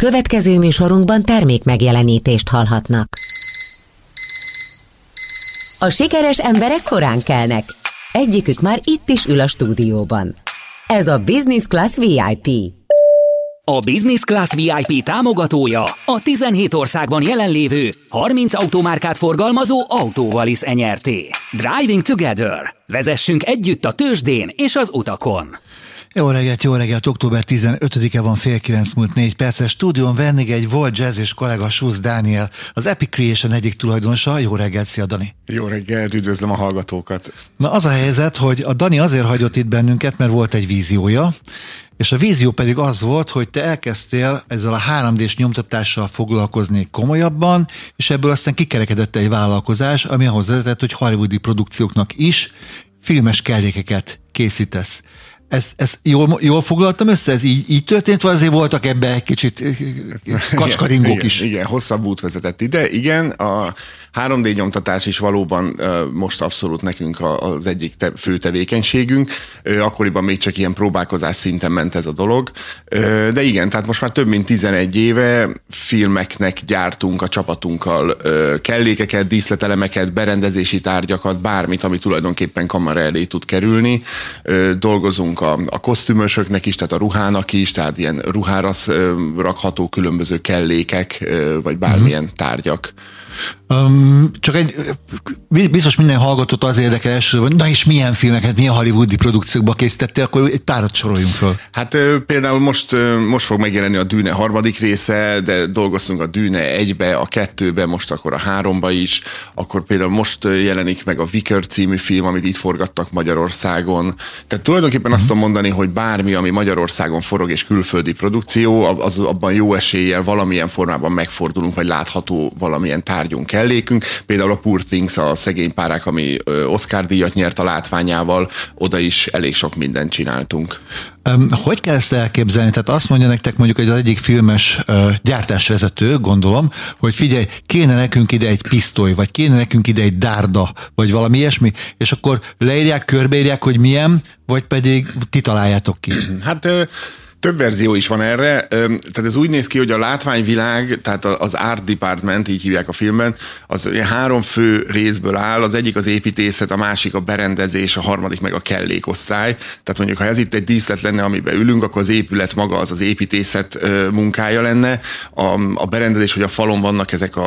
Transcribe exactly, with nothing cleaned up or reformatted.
Következő műsorunkban termék megjelenítést hallhatnak. A sikeres emberek korán kelnek. Egyikük már itt is ül a stúdióban. Ez a Business Class vé i pé. A Business Class vé i pé támogatója a tizenhét országban jelenlévő harminc automárkát forgalmazó Autovalisz Enyerté. Driving Together. Vezessünk együtt a tőzsdén és az utakon. Jó reggelt, jó reggelt, október tizenötödike van, fél kilenc múlt négy perces. Stúdión vendég volt jazz és kollega Susz Dániel, az Epic Creation egyik tulajdonosa. Jó reggelt, szia Dani! Jó reggelt, üdvözlöm a hallgatókat! Na az a helyzet, hogy a Dani azért hagyott itt bennünket, mert volt egy víziója, és a vízió pedig az volt, hogy te elkezdtél ezzel a három dés nyomtatással foglalkozni komolyabban, és ebből aztán kikerekedett egy vállalkozás, ami ahhoz vezetett, hogy hollywoodi produkcióknak is filmes kellékeket készítesz. Ez, ez jól, jól foglaltam össze? Ez így, így történt, vagy azért voltak ebbe egy kicsit kacskaringók igen, is? Igen, igen, hosszabb út vezetett ide. Igen, a három dé nyomtatás is valóban most abszolút nekünk az egyik te, fő tevékenységünk. Akkoriban még csak ilyen próbálkozás szinten ment ez a dolog. De igen, tehát most már több mint tizenegy éve filmeknek gyártunk a csapatunkkal kellékeket, díszletelemeket, berendezési tárgyakat, bármit, ami tulajdonképpen kamera elé tud kerülni. Dolgozunk A, a kosztümösöknek is, tehát a ruhának is, tehát ilyen ruhára rakható különböző kellékek, vagy bármilyen uh-huh. tárgyak. Um, csak egy, biztos minden hallgatót az érdekel elsősorban, hogy na és milyen filmeket, milyen hollywoodi produkciókba készítettél, akkor egy párat soroljunk föl. Hát például most, most fog megjelenni a Dűne harmadik része, de dolgoztunk a Dűne egybe, a kettőbe, most akkor a háromba is, akkor például most jelenik meg a Vicker című film, amit itt forgattak Magyarországon. Tehát tulajdonképpen azt tudom mondani, hogy bármi, ami Magyarországon forog és külföldi produkció, az abban jó eséllyel valamilyen formában megfordulunk, vagy látható valamilyen tárgyunk, kellékünk. Például a Poor Things, a szegény párák, ami Oscar-díjat nyert a látványával, oda is elég sok mindent csináltunk. Um, hogy kell ezt elképzelni? Tehát azt mondja nektek mondjuk, hogy az egyik filmes uh, gyártásvezető, gondolom, hogy figyelj, kéne nekünk ide egy pisztoly, vagy kéne nekünk ide egy dárda, vagy valami ilyesmi, és akkor leírják, körbeírják, hogy milyen, vagy pedig ti találjátok ki? Hát több verzió is van erre, tehát ez úgy néz ki, hogy a látványvilág, tehát az art department, így hívják a filmben, az három fő részből áll, az egyik az építészet, a másik a berendezés, a harmadik meg a kellékosztály. Tehát mondjuk, ha ez itt egy díszlet lenne, amiben ülünk, akkor az épület maga az az építészet munkája lenne, a, a berendezés, hogy a falon vannak ezek a